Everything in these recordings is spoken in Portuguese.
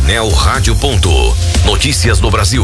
Painel Rádio. Notícias do Brasil.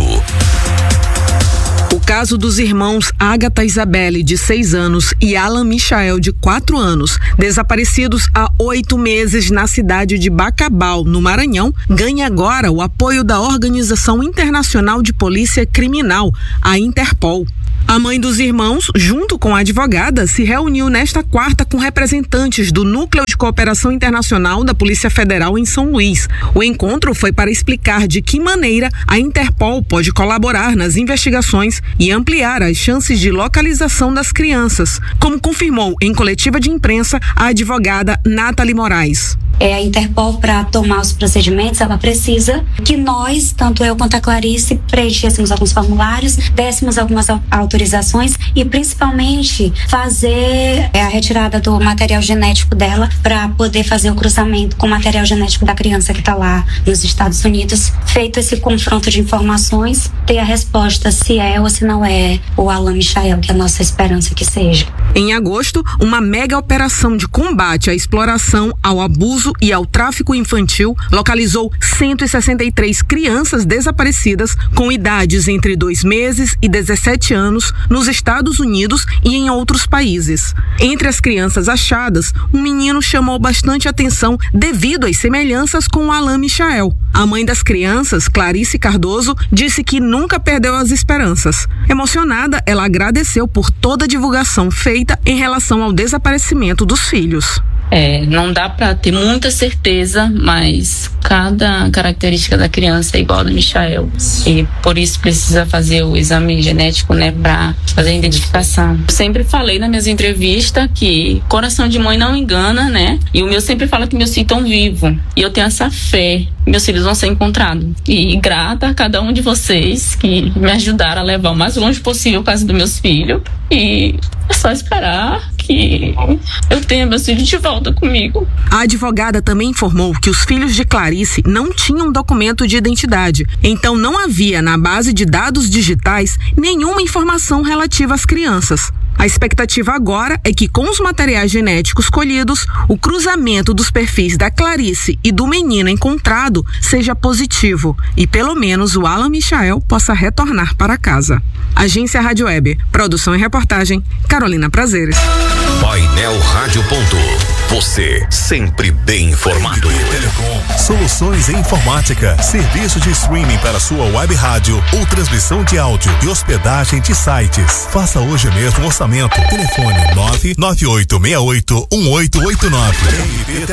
O caso dos irmãos Agatha Isabelle, de 6 anos, e Alan Michael, de 4 anos, desaparecidos há 8 meses na cidade de Bacabal, no Maranhão, ganha agora o apoio da Organização Internacional de Polícia Criminal, a Interpol. A mãe dos irmãos, junto com a advogada, se reuniu nesta quarta com representantes do Núcleo de Cooperação Internacional da Polícia Federal em São Luís. O encontro foi para explicar de que maneira a Interpol pode colaborar nas investigações e ampliar as chances de localização das crianças, como confirmou em coletiva de imprensa a advogada Nathalie Moraes. A Interpol, para tomar os procedimentos, ela precisa que nós, tanto eu quanto a Clarice, preenchêssemos alguns formulários, dessemos algumas autorizações e principalmente fazer a retirada do material genético dela para poder fazer o cruzamento com o material genético da criança que está lá nos Estados Unidos. Feito esse confronto de informações, ter a resposta se é ou se não é o Alan Michael, que é a nossa esperança que seja. Em agosto, uma mega operação de combate à exploração, ao abuso e ao tráfico infantil localizou 163 crianças desaparecidas com idades entre 2 meses e 17 anos nos Estados Unidos e em outros países. Entre as crianças achadas, um menino chamou bastante atenção devido às semelhanças com o Alan Michael. A mãe das crianças, Clarice Cardoso, disse que nunca perdeu as esperanças. Emocionada, ela agradeceu por toda a divulgação feita em relação ao desaparecimento dos filhos. Não dá para ter muita certeza, mas cada característica da criança é igual a do Michael. E por isso precisa fazer o exame genético, para fazer a identificação. Eu sempre falei nas minhas entrevistas que coração de mãe não engana, E o meu sempre fala que meus filhos estão vivos. E eu tenho essa fé. Meus filhos vão ser encontrados. E grata a cada um de vocês que me ajudaram a levar o mais longe possível o caso dos meus filhos. E é só esperar que eu tenha meus filhos de volta comigo. A advogada também informou que os filhos de Clarice não tinham documento de identidade. Então não havia na base de dados digitais nenhuma informação relativa às crianças. A expectativa agora é que, com os materiais genéticos colhidos, o cruzamento dos perfis da Clarice e do menino encontrado seja positivo e, pelo menos, o Alan Michael possa retornar para casa. Agência Rádio Web. Produção e reportagem, Carolina Prazeres. Painel Rádio. Você sempre bem informado. Telecom, soluções em informática, serviço de streaming para sua web rádio ou transmissão de áudio e hospedagem de sites. Faça hoje mesmo o orçamento. Telefone 998681889.